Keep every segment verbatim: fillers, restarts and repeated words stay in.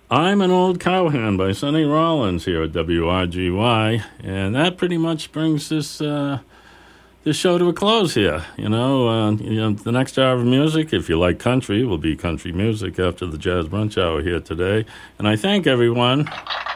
I'm an Old Cowhand by Sonny Rollins here at W R G Y, and that pretty much brings this uh, this show to a close here. You know, uh, you know, the next hour of music, if you like country, will be country music after the Jazz Brunch Hour here today. And I thank everyone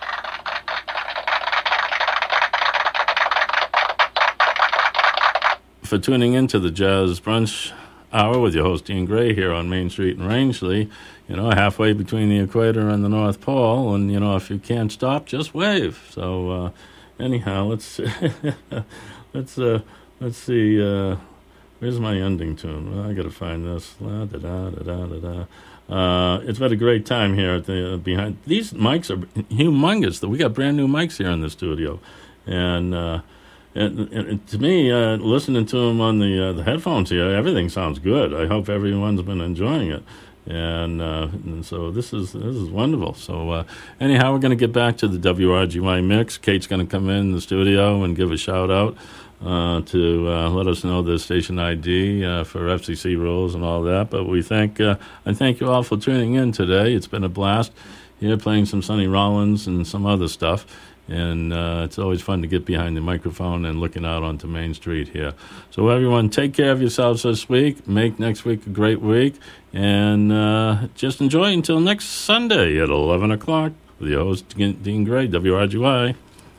for tuning into the Jazz Brunch Hour with your host, Dean Gray, here on Main Street in Rangeley, you know, halfway between the equator and the North Pole. And, you know, if you can't stop, just wave. So, uh, anyhow, let's, let's, uh, let's see, uh, where's my ending tune? Well, I got to find this. La, da, da, da, da, da, da. Uh, it's been a great time here at the uh, behind. These mics are humongous. We got brand new mics here in the studio. And, uh, And, and to me, uh, listening to them on the uh, the headphones here, everything sounds good. I hope everyone's been enjoying it, and, uh, and so this is this is wonderful. So uh, anyhow, we're going to get back to the W R G Y mix. Kate's going to come in the studio and give a shout out uh, to uh, let us know the station I D uh, for F C C rules and all that. But we thank uh, I thank you all for tuning in today. It's been a blast here playing some Sonny Rollins and some other stuff. And uh, it's always fun to get behind the microphone and looking out onto Main Street here. So everyone, take care of yourselves this week. Make next week a great week. And uh, just enjoy until next Sunday at eleven o'clock with your host, Dean Gray, W R G Y.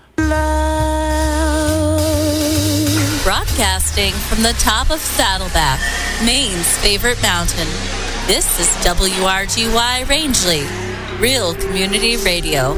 Broadcasting from the top of Saddleback, Maine's favorite mountain. This is W R G Y Rangeley, Real Community Radio.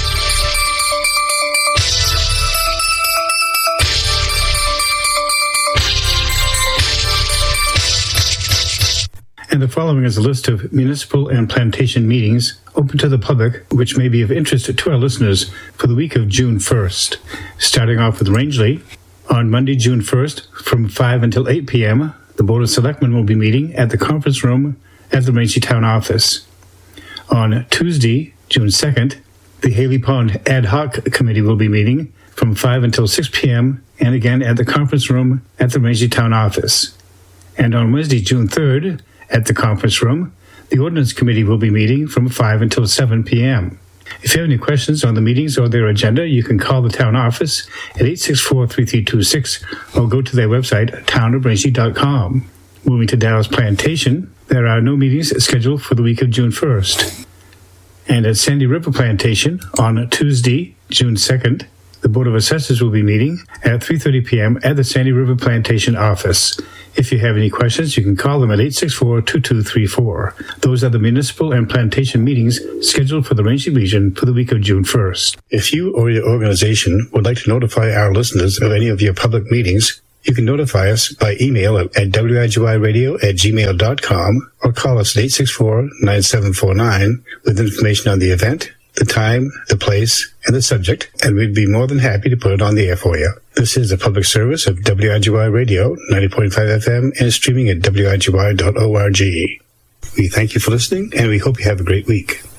And the following is a list of municipal and plantation meetings open to the public, which may be of interest to our listeners for the week of June first. Starting off with Rangeley, on Monday, June first, from five until eight p.m., the Board of Selectmen will be meeting at the conference room at the Rangeley Town Office. On Tuesday, June second, the Haley Pond Ad Hoc Committee will be meeting from five until six p.m., and again at the conference room at the Rangeley Town Office. And on Wednesday, June third, at the conference room, the Ordinance Committee will be meeting from five until seven p.m. If you have any questions on the meetings or their agenda, you can call the town office at eight six four, three three two six or go to their website, town of rangeley dot com. Moving to Dallas Plantation, there are no meetings scheduled for the week of June first. And at Sandy River Plantation, on Tuesday, June second, the Board of Assessors will be meeting at three thirty p.m. at the Sandy River Plantation office. If you have any questions, you can call them at eight six four, two two three four. Those are the municipal and plantation meetings scheduled for the Rangeley region for the week of June first. If you or your organization would like to notify our listeners of any of your public meetings, you can notify us by email at, at w r g y radio at gmail dot com or call us at eight six four, nine seven four nine with information on the event, the time, the place, and the subject, and we'd be more than happy to put it on the air for you. This is a public service of W R G Y Radio, ninety point five F M, and streaming at w r g y dot org. We thank you for listening, and we hope you have a great week.